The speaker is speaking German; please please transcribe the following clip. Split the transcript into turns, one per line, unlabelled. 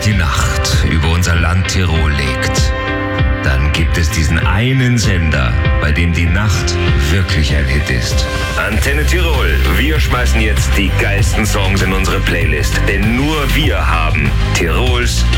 die Nacht über unser Land Tirol legt, dann gibt es diesen einen Sender, bei dem die Nacht wirklich ein Hit ist. Antenne Tirol, wir schmeißen jetzt die geilsten Songs in unsere Playlist, denn nur wir haben Tirols